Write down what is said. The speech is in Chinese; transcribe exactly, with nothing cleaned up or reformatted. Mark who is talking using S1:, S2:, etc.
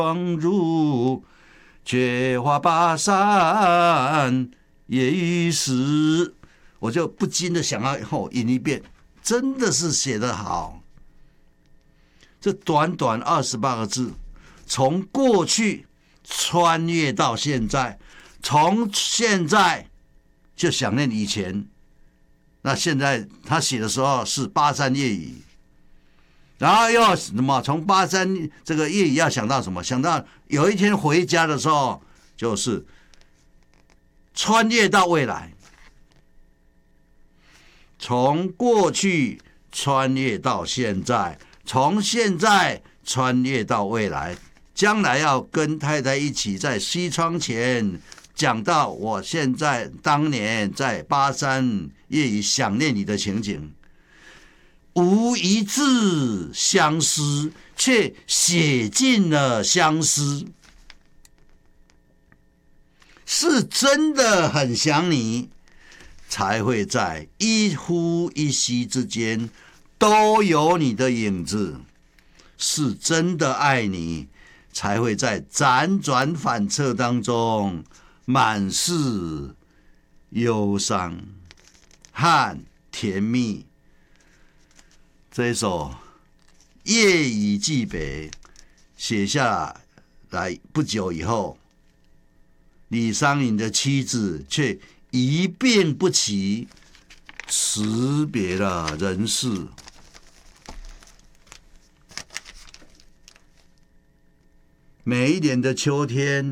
S1: 光如却话巴山夜已死，我就不禁的想要后吟一遍，真的是写得好。这短短二十八个字，从过去穿越到现在，从现在就想念以前。那现在他写的时候是巴山夜雨，然后又什么？从巴山这个夜雨要想到什么？想到有一天回家的时候，就是穿越到未来，从过去穿越到现在，从现在穿越到未来，将来要跟太太一起在西窗前讲到我现在当年在巴山夜雨想念你的情景。无一字相思，却写尽了相思。是真的很想你，才会在一呼一吸之间都有你的影子。是真的爱你，才会在辗转反侧当中满是忧伤和甜蜜。这一首《夜雨寄北》写下来不久以后，李商隐的妻子却一病不起，辞别了人世。每一年的秋天，